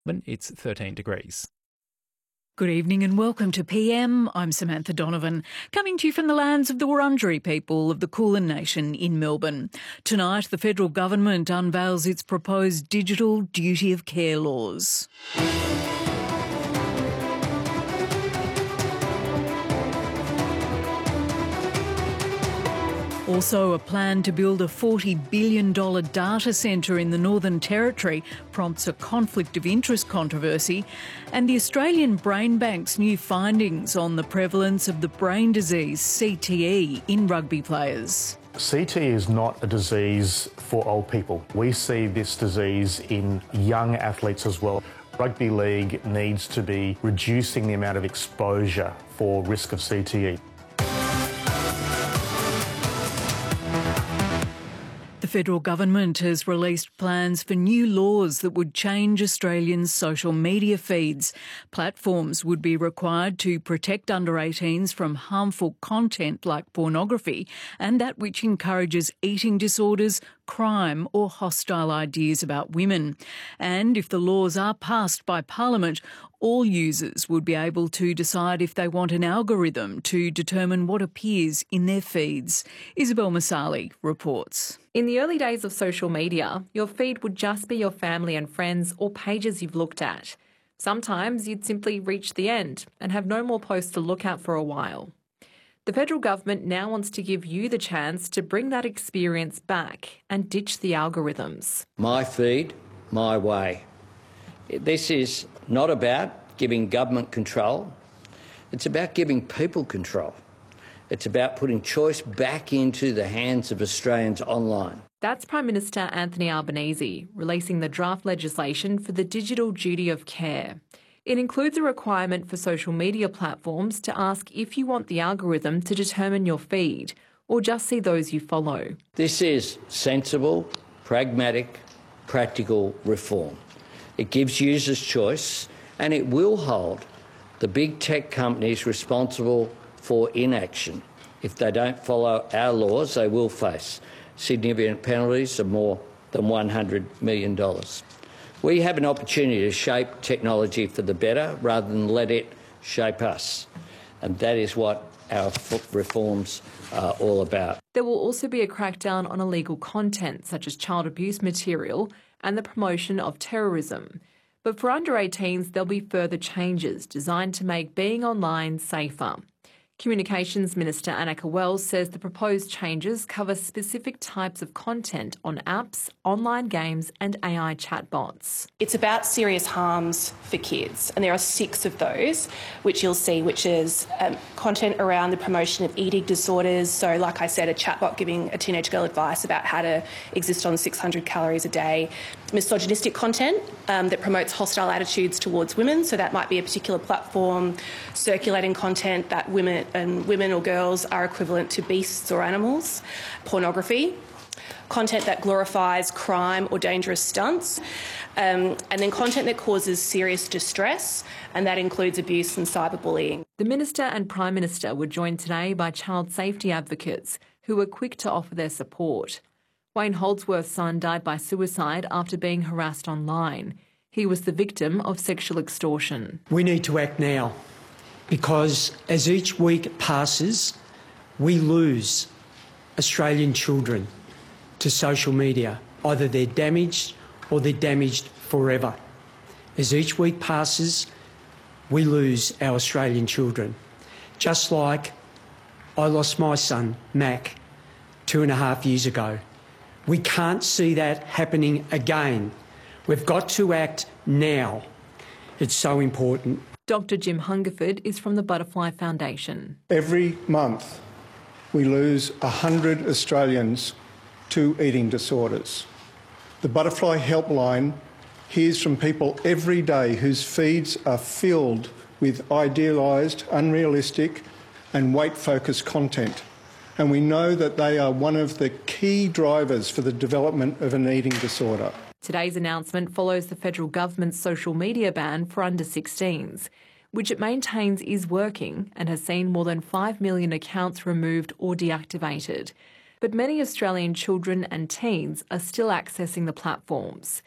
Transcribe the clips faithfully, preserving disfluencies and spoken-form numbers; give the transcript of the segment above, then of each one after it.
It's thirteen degrees. Good evening and welcome to P M. I'm Samantha Donovan, coming to you from the lands of the Wurundjeri people of the Kulin Nation in Melbourne. Tonight, the federal government unveils its proposed digital duty of care laws. Also, a plan to build a forty billion dollars data centre in the Northern Territory prompts a conflict of interest controversy, and the Australian Brain Bank's new findings on the prevalence of the brain disease C T E in rugby players. C T E is not a disease for old people. We see this disease in young athletes as well. Rugby league needs to be reducing the amount of exposure for risk of C T E. The federal government has released plans for new laws that would change Australians' social media feeds. Platforms would be required to protect under eighteens from harmful content like pornography and that which encourages eating disorders, crime or hostile ideas about women. And if the laws are passed by Parliament, all users would be able to decide if they want an algorithm to determine what appears in their feeds. Isabel Masali reports. In the early days of social media, your feed would just be your family and friends or pages you've looked at. Sometimes you'd simply reach the end and have no more posts to look at for a while. The federal government now wants to give you the chance to bring that experience back and ditch the algorithms. My feed, my way. This is not about giving government control. It's about giving people control. It's about putting choice back into the hands of Australians online. That's Prime Minister Anthony Albanese releasing the draft legislation for the digital duty of care. It includes a requirement for social media platforms to ask if you want the algorithm to determine your feed or just see those you follow. This is sensible, pragmatic, practical reform. It gives users choice and it will hold the big tech companies responsible for inaction. If they don't follow our laws, they will face significant penalties of more than one hundred million dollars. We have an opportunity to shape technology for the better rather than let it shape us. And that is what our reforms are all about. There will also be a crackdown on illegal content such as child abuse material and the promotion of terrorism. But for under eighteens, there'll be further changes designed to make being online safer. Communications Minister Anneka Wells says the proposed changes cover specific types of content on apps, online games and A I chatbots. It's about serious harms for kids, and there are six of those, which you'll see, which is um, content around the promotion of eating disorders. So, like I said, a chatbot giving a teenage girl advice about how to exist on six hundred calories a day. Misogynistic content um, that promotes hostile attitudes towards women, so that might be a particular platform circulating content that women and women or girls are equivalent to beasts or animals. Pornography, content that glorifies crime or dangerous stunts, um, and then content that causes serious distress, and that includes abuse and cyberbullying. The Minister and Prime Minister were joined today by child safety advocates who were quick to offer their support. Wayne Holdsworth's son died by suicide after being harassed online. He was the victim of sexual extortion. We need to act now because as each week passes, we lose Australian children to social media. Either they're damaged or they're damaged forever. As each week passes, we lose our Australian children. Just like I lost my son, Mac, two and a half years ago. We can't see that happening again. We've got to act now. It's so important. Doctor Jim Hungerford is from the Butterfly Foundation. Every month we lose one hundred Australians to eating disorders. The Butterfly Helpline hears from people every day whose feeds are filled with idealised, unrealistic and weight-focused content. And we know that they are one of the key drivers for the development of an eating disorder. Today's announcement follows the federal government's social media ban for under sixteens, which it maintains is working and has seen more than five million accounts removed or deactivated. But many Australian children and teens are still accessing the platforms.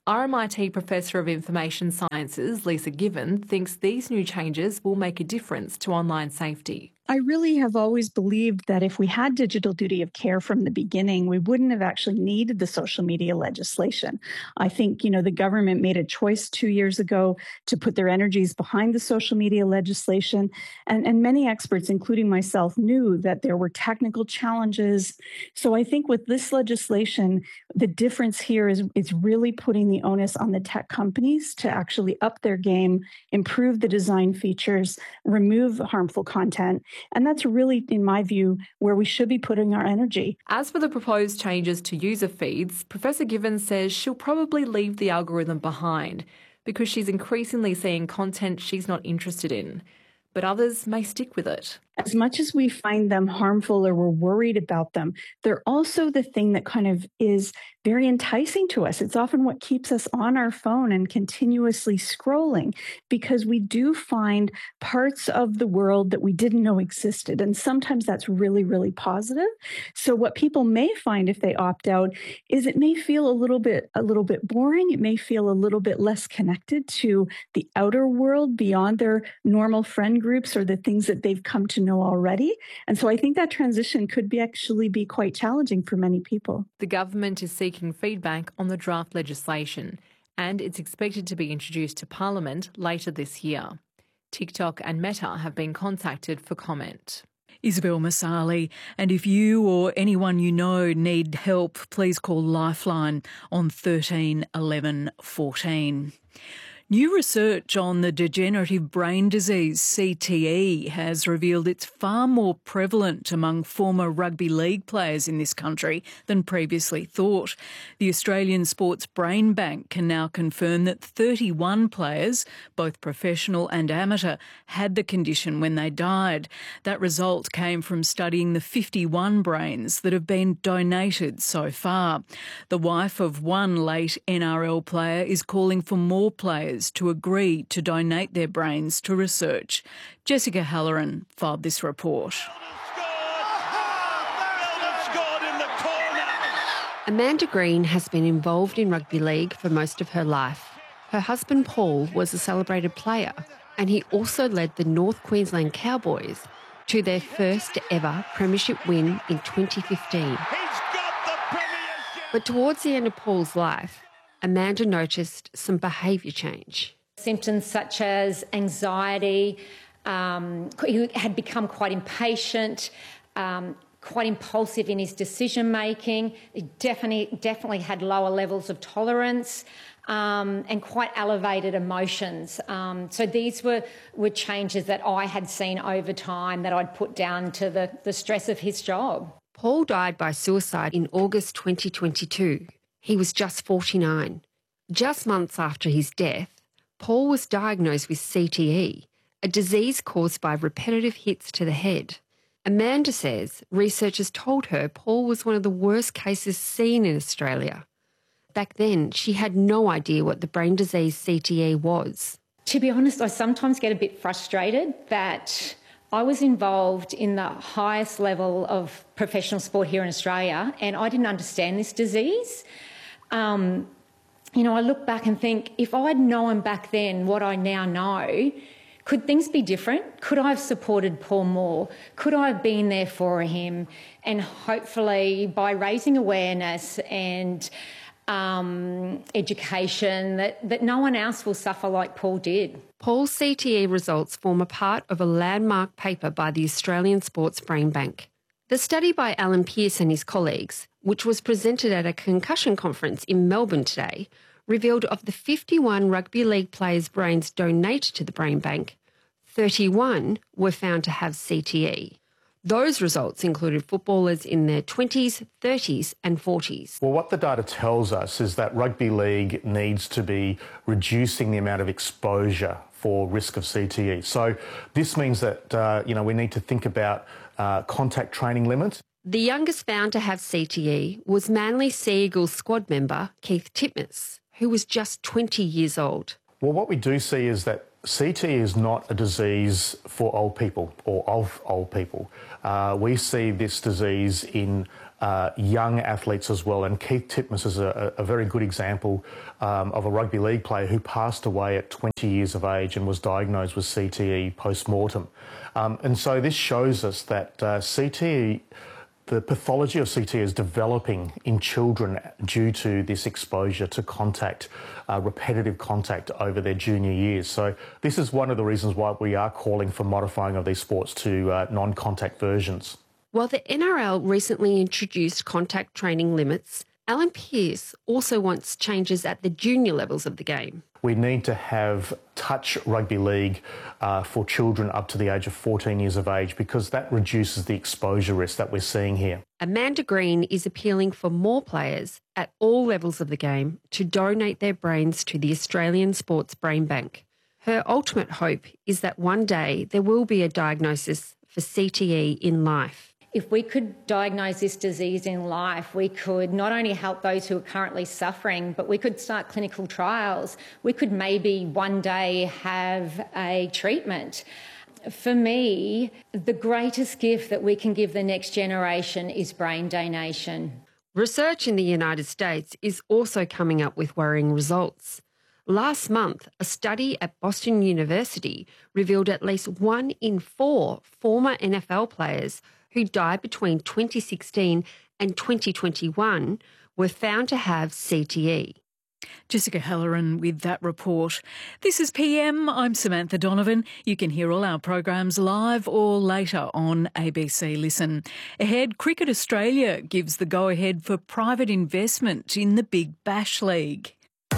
R M I T Professor of Information Sciences, Lisa Given, thinks these new changes will make a difference to online safety. I really have always believed that if we had digital duty of care from the beginning, we wouldn't have actually needed the social media legislation. I think, you know, the government made a choice two years ago to put their energies behind the social media legislation. And, and many experts, including myself, knew that there were technical challenges. So I think with this legislation, the difference here is it's really putting the onus on the tech companies to actually up their game, improve the design features, remove harmful content. And that's really, in my view, where we should be putting our energy. As for the proposed changes to user feeds, Professor Givens says she'll probably leave the algorithm behind because she's increasingly seeing content she's not interested in. But others may stick with it. As much as we find them harmful or we're worried about them, they're also the thing that kind of is very enticing to us. It's often what keeps us on our phone and continuously scrolling because we do find parts of the world that we didn't know existed. And sometimes that's really, really positive. So what people may find if they opt out is it may feel a little bit, a little bit boring. It may feel a little bit less connected to the outer world beyond their normal friend groups or the things that they've come to know already. And so I think that transition could be actually be quite challenging for many people. The government is seeking feedback on the draft legislation, and it's expected to be introduced to Parliament later this year. TikTok and Meta have been contacted for comment. Isabel Masali, and if you or anyone you know need help, please call Lifeline on thirteen eleven fourteen. New research on the degenerative brain disease C T E has revealed it's far more prevalent among former rugby league players in this country than previously thought. The Australian Sports Brain Bank can now confirm that thirty-one players, both professional and amateur, had the condition when they died. That result came from studying the fifty-one brains that have been donated so far. The wife of one late N R L player is calling for more players to agree to donate their brains to research. Jessica Halloran filed this report. Amanda Green has been involved in rugby league for most of her life. Her husband Paul was a celebrated player, and he also led the North Queensland Cowboys to their first ever premiership win in twenty fifteen. But towards the end of Paul's life, Amanda noticed some behaviour change. Symptoms such as anxiety, um, he had become quite impatient, um, quite impulsive in his decision-making. He definitely, definitely had lower levels of tolerance um, and quite elevated emotions. Um, so these were, were changes that I had seen over time that I'd put down to the, the stress of his job. Paul died by suicide in August twenty twenty-two. He was just forty-nine. Just months after his death, Paul was diagnosed with C T E, a disease caused by repetitive hits to the head. Amanda says researchers told her Paul was one of the worst cases seen in Australia. Back then, she had no idea what the brain disease C T E was. To be honest, I sometimes get a bit frustrated that I was involved in the highest level of professional sport here in Australia and I didn't understand this disease. Um, you know, I look back and think, if I'd known back then what I now know, could things be different? Could I have supported Paul more? Could I have been there for him? And hopefully by raising awareness and um, education that, that no one else will suffer like Paul did. Paul's C T E results form a part of a landmark paper by the Australian Sports Brain Bank. The study by Alan Pearce and his colleagues, which was presented at a concussion conference in Melbourne today, revealed of the fifty-one rugby league players' brains donated to the Brain Bank, thirty-one were found to have C T E. Those results included footballers in their twenties, thirties and forties. Well, what the data tells us is that rugby league needs to be reducing the amount of exposure for risk of C T E. So this means that, uh, you know, we need to think about uh, contact training limits. The youngest found to have C T E was Manly Sea Eagles squad member Keith Titmus, who was just twenty years old. Well, what we do see is that C T E is not a disease for old people or of old people. Uh, we see this disease in uh, young athletes as well, and Keith Titmus is a, a very good example um, of a rugby league player who passed away at twenty years of age and was diagnosed with C T E post-mortem. Um, and so this shows us that uh, C T E, the pathology of C T E is developing in children due to this exposure to contact, uh, repetitive contact over their junior years. So this is one of the reasons why we are calling for modifying of these sports to uh, non-contact versions. While the N R L recently introduced contact training limits, Alan Pearce also wants changes at the junior levels of the game. We need to have touch rugby league uh, for children up to the age of fourteen years of age, because that reduces the exposure risk that we're seeing here. Amanda Green is appealing for more players at all levels of the game to donate their brains to the Australian Sports Brain Bank. Her ultimate hope is that one day there will be a diagnosis for C T E in life. If we could diagnose this disease in life, we could not only help those who are currently suffering, but we could start clinical trials. We could maybe one day have a treatment. For me, the greatest gift that we can give the next generation is brain donation. Research in the United States is also coming up with worrying results. Last month, a study at Boston University revealed at least one in four former N F L players who died between twenty sixteen and twenty twenty-one were found to have C T E. Jessica Halloran with that report. This is P M. I'm Samantha Donovan. You can hear all our programs live or later on A B C Listen. Ahead, Cricket Australia gives the go-ahead for private investment in the Big Bash League.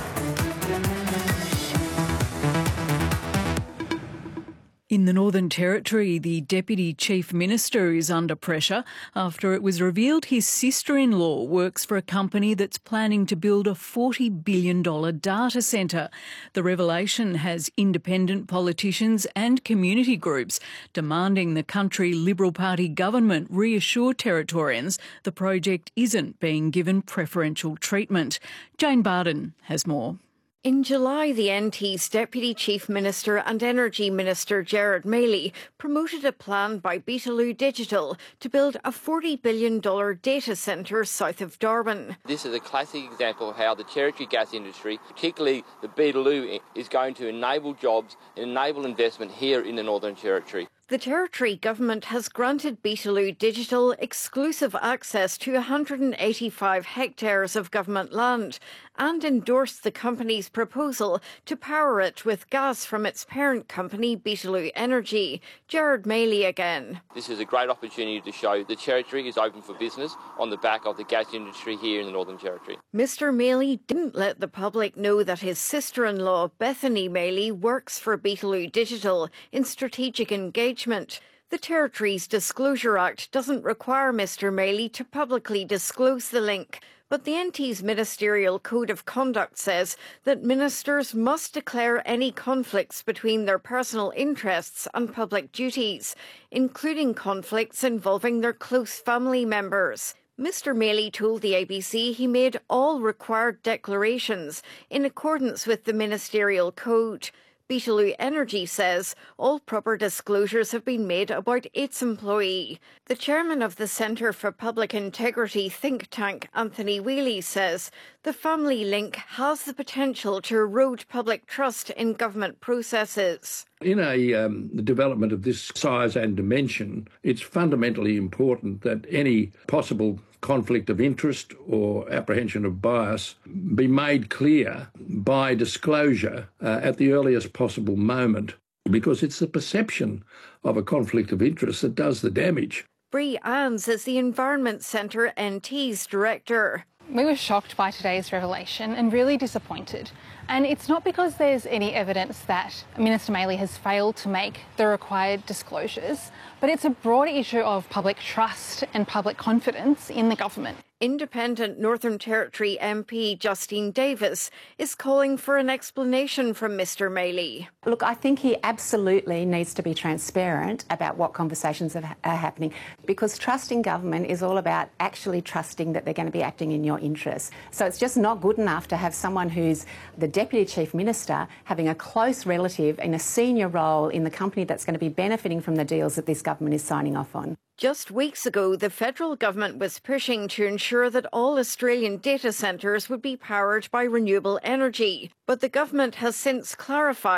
In the Northern Territory, the Deputy Chief Minister is under pressure after it was revealed his sister-in-law works for a company that's planning to build a forty billion dollars data centre. The revelation has independent politicians and community groups demanding the country Liberal Party government reassure Territorians the project isn't being given preferential treatment. Jane Barden has more. In July, the N T's Deputy Chief Minister and Energy Minister Gerard Maley promoted a plan by Beetaloo Digital to build a forty billion dollars data centre south of Darwin. This is a classic example of how the Territory gas industry, particularly the Beetaloo, is going to enable jobs and enable investment here in the Northern Territory. The Territory Government has granted Beetaloo Digital exclusive access to one hundred eighty-five hectares of government land and endorsed the company's proposal to power it with gas from its parent company, Beetaloo Energy. Gerard Maley again. This is a great opportunity to show the Territory is open for business on the back of the gas industry here in the Northern Territory. Mister Maley didn't let the public know that his sister-in-law, Bethany Maley, works for Beetaloo Digital in strategic engagement. The Territory's Disclosure Act doesn't require Mister Maley to publicly disclose the link, but the N T's Ministerial Code of Conduct says that ministers must declare any conflicts between their personal interests and public duties, including conflicts involving their close family members. Mister Maley told the A B C he made all required declarations in accordance with the Ministerial Code. Beetaloo Energy says all proper disclosures have been made about its employee. The chairman of the Centre for Public Integrity think tank, Anthony Wheely, says the family link has the potential to erode public trust in government processes. In a um, development of this size and dimension, it's fundamentally important that any possible conflict of interest or apprehension of bias be made clear by disclosure uh, at the earliest possible moment, because it's the perception of a conflict of interest that does the damage. Bree Ann's is the Environment Centre N T's director. We were shocked by today's revelation and really disappointed. And it's not because there's any evidence that Minister Maley has failed to make the required disclosures, but it's a broader issue of public trust and public confidence in the government. Independent Northern Territory M P Justine Davis is calling for an explanation from Mr Maley. Look, I think he absolutely needs to be transparent about what conversations are, are happening, because trusting government is all about actually trusting that they're going to be acting in your interests. So it's just not good enough to have someone who's the Deputy Chief Minister having a close relative in a senior role in the company that's going to be benefiting from the deals that this government is signing off on. Just weeks ago, the federal government was pushing to ensure that all Australian data centres would be powered by renewable energy. But the government has since clarified